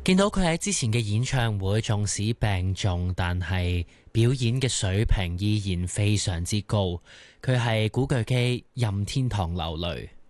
見到佢喺之前嘅演唱會，縱使病重，但係表演嘅水平依然非常之高。佢係古巨基任天堂流淚。